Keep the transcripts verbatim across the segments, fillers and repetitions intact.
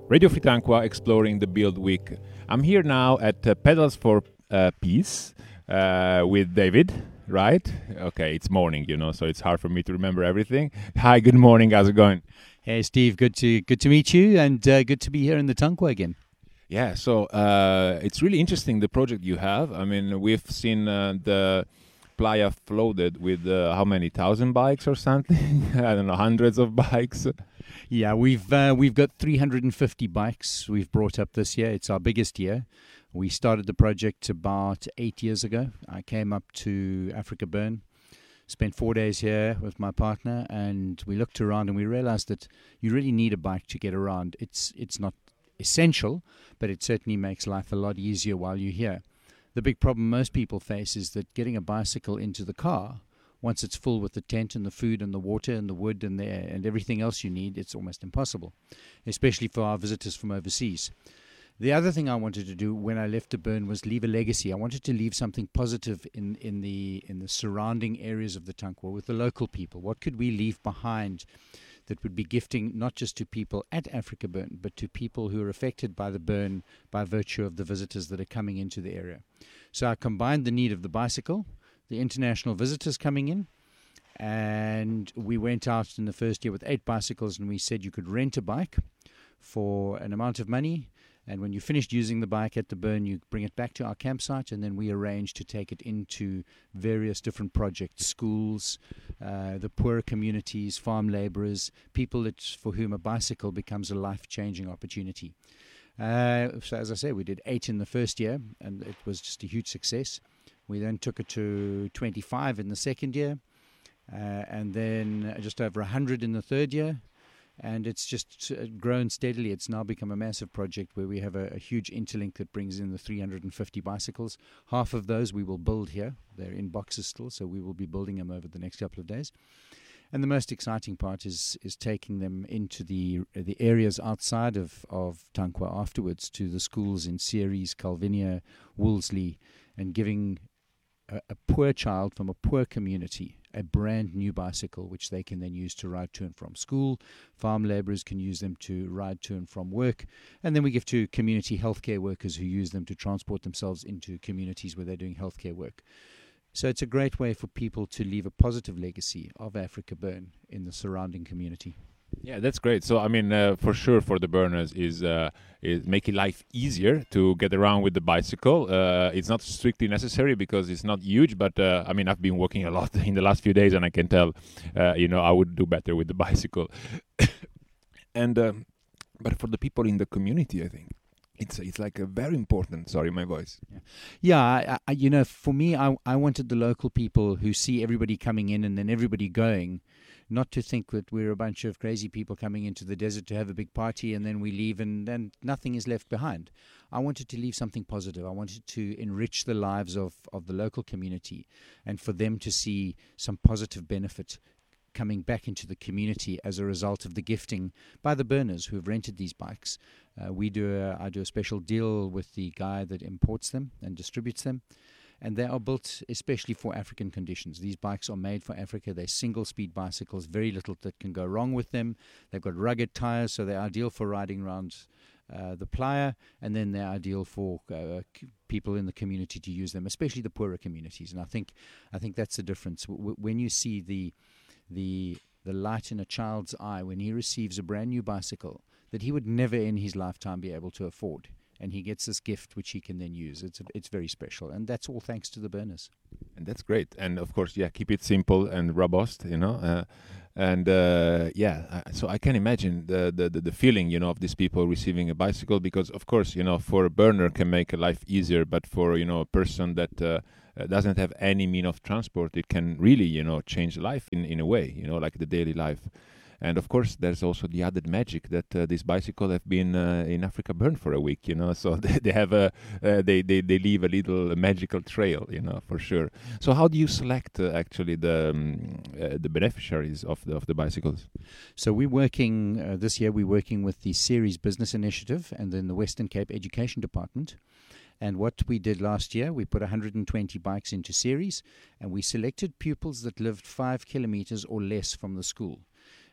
Radio Free Tanqua exploring the Build Week. I'm here now at uh, Pedals for uh, Peace uh, with David, right? Okay, it's morning, you know, so it's hard for me to remember everything. Hi, good morning. How's it going? Hey, Steve. Good to good to meet you, and uh, good to be here in the Tanqua again. Yeah, so uh, it's really interesting the project you have. I mean, we've seen uh, the playa flooded with uh, how many thousand bikes or something? I don't know, hundreds of bikes. Yeah, we've uh, we've got three hundred fifty bikes we've brought up this year. It's our biggest year. We started the project about eight years ago. I came up to Africa Burn, spent four days here with my partner, and we looked around and we realized that you really need a bike to get around. It's it's not essential, but it certainly makes life a lot easier while you're here. The big problem most people face is that getting a bicycle into the car, once it's full with the tent and the food and the water and the wood and the and everything else you need, it's almost impossible, especially for our visitors from overseas. The other thing I wanted to do when I left the Burn was leave a legacy. I wanted to leave something positive in, in the in the surrounding areas of the Tanqua with the local people. What could we leave behind that would be gifting not just to people at Africa Burn, but to people who are affected by the burn by virtue of the visitors that are coming into the area? So I combined the need of the bicycle, the international visitors coming in, and we went out in the first year with eight bicycles, and we said you could rent a bike for an amount of money, and when you finished using the bike at the Burn, you bring it back to our campsite, and then we arrange to take it into various different projects, schools, uh, the poor communities, farm laborers, people that, for whom a bicycle becomes a life-changing opportunity. Uh, so as I say, we did eight in the first year, and it was just a huge success. We then took it to twenty-five in the second year, uh, and then just over one hundred in the third year. And it's just grown steadily. It's now become a massive project where we have a, a huge interlink that brings in the three hundred fifty bicycles. Half of those we will build here. They're in boxes still, so we will be building them over the next couple of days. And the most exciting part is is taking them into the the areas outside of, of Tanqua afterwards, to the schools in Ceres, Calvinia, Wolseley, and giving a, a poor child from a poor community a brand new bicycle, which they can then use to ride to and from school. Farm laborers can use them to ride to and from work. And then we give to community healthcare workers who use them to transport themselves into communities where they're doing healthcare work. So it's a great way for people to leave a positive legacy of Africa Burn in the surrounding community. Yeah, that's great. So, I mean, uh, for sure, for the burners is uh, is making life easier to get around with the bicycle. Uh, it's not strictly necessary because it's not huge, but uh, I mean, I've been working a lot in the last few days, and I can tell, uh, you know, I would do better with the bicycle. and um, but for the people in the community, I think it's it's like a very important. Sorry, my voice. Yeah, yeah I, I, you know, for me, I I wanted the local people who see everybody coming in and then everybody going, not to think that we're a bunch of crazy people coming into the desert to have a big party and then we leave and then nothing is left behind. I wanted to leave something positive. I wanted to enrich the lives of, of the local community and for them to see some positive benefit coming back into the community as a result of the gifting by the burners who have rented these bikes. Uh, we do a, I do a special deal with the guy that imports them and distributes them. And they are built especially for African conditions. These bikes are made for Africa. They're single-speed bicycles, very little that can go wrong with them. They've got rugged tires, so they're ideal for riding around uh, the playa, and then they're ideal for uh, c- people in the community to use them, especially the poorer communities. And I think, I think that's the difference. W- when you see the, the, the light in a child's eye when he receives a brand new bicycle that he would never in his lifetime be able to afford, and he gets this gift which he can then use. It's it's very special, and that's all thanks to the burners. And that's great. And of course, yeah, keep it simple and robust, you know. Uh, and uh, yeah, uh, so I can imagine the, the, the, the feeling, you know, of these people receiving a bicycle, because of course, you know, for a burner can make a life easier, but for, you know, a person that uh, uh, doesn't have any mean of transport, it can really, you know, change life in, in a way, you know, like the daily life. And of course, there's also the added magic that uh, this bicycle have been uh, in Africa Burn for a week, you know. So they, they have a uh, they, they they leave a little magical trail, you know, for sure. So how do you select uh, actually the um, uh, the beneficiaries of the of the bicycles? So we're working uh, this year. We're working with the Ceres Business Initiative and then the Western Cape Education Department. And what we did last year, we put one hundred twenty bikes into Ceres, and we selected pupils that lived five kilometers or less from the school.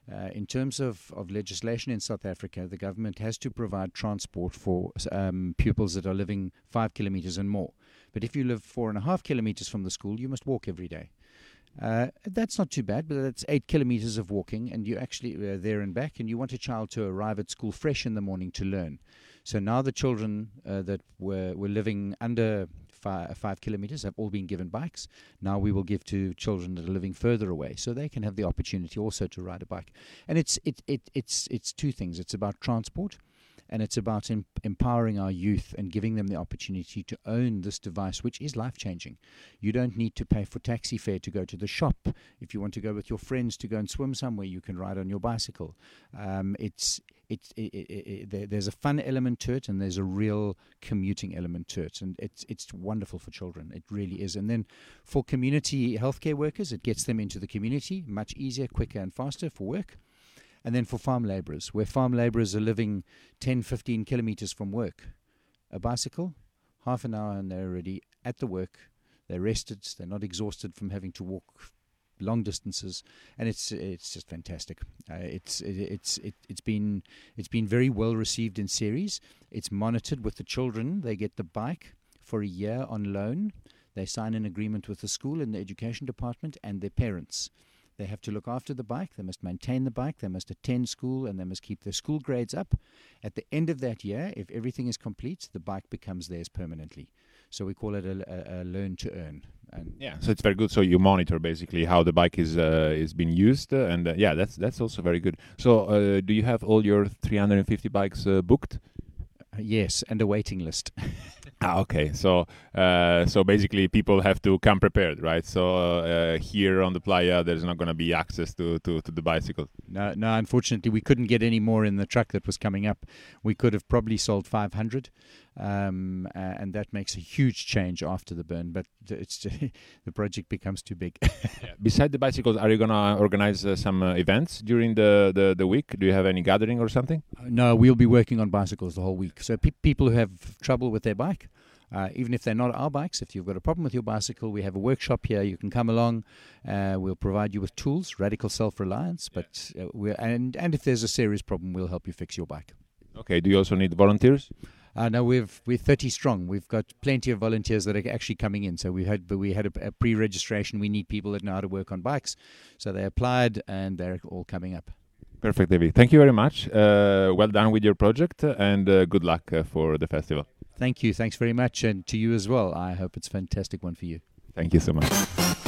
Uh, in terms of, of legislation in South Africa, the government has to provide transport for um, pupils that are living five kilometers and more. But if you live four and a half kilometers from the school, you must walk every day. Uh, that's not too bad, but that's eight kilometers of walking, and you're actually uh, there and back, and you want a child to arrive at school fresh in the morning to learn. So now the children uh, that were, were living under five, five kilometers have all been given bikes. Now we will give to children that are living further away, so they can have the opportunity also to ride a bike. And it's it, it it's it's two things. It's about transport, and it's about em- empowering our youth and giving them the opportunity to own this device, which is life-changing. You don't need to pay for taxi fare to go to the shop. If you want to go with your friends to go and swim somewhere, you can ride on your bicycle. Um, it's it, it, it, it, it, there's a fun element to it, and there's a real commuting element to it, and it's it's wonderful for children. It really is. And then for community healthcare workers, it gets them into the community much easier, quicker, and faster for work. And then for farm labourers, where farm labourers are living ten, fifteen kilometres from work, a bicycle, half an hour and they're already at the work, they're rested, they're not exhausted from having to walk long distances, and it's it's just fantastic. Uh, it's it, it's it, it's been it's been very well received in series. It's monitored with the children. They get the bike for a year on loan. They sign an agreement with the school and the education department and their parents. They have to look after the bike, they must maintain the bike, they must attend school, and they must keep their school grades up. At the end of that year, if everything is complete, the bike becomes theirs permanently. So we call it a, a, a learn to earn. And yeah, so it's very good. So you monitor basically how the bike is uh, is being used, uh, and uh, yeah, that's that's also very good. So uh, do you have all your three hundred fifty bikes uh, booked? Uh, yes, and a waiting list. Ah, okay. So, uh, so basically, people have to come prepared, right? So uh, here on the playa, there's not going to be access to, to, to the bicycle. No, no. Unfortunately, we couldn't get any more in the truck that was coming up. We could have probably sold five hundred, um, uh, and that makes a huge change after the burn. But it's just, the project becomes too big. Yeah. Beside the bicycles, are you going to organize uh, some uh, events during the, the, the week? Do you have any gathering or something? Uh, no, we'll be working on bicycles the whole week. So pe- people who have trouble with their bike, Uh, even if they're not our bikes, if you've got a problem with your bicycle, we have a workshop here. You can come along. Uh, we'll provide you with tools, radical self-reliance. Yeah. But uh, we're, and and if there's a serious problem, we'll help you fix your bike. Okay. Do you also need volunteers? Uh, no, we've we're thirty strong. We've got plenty of volunteers that are actually coming in. So we had we had a, a pre-registration. We need people that know how to work on bikes. So they applied, and they're all coming up. Perfect, David. Thank you very much. Uh, well done with your project, and uh, good luck uh, for the festival. Thank you. Thanks very much. And to you as well. I hope it's a fantastic one for you. Thank you so much.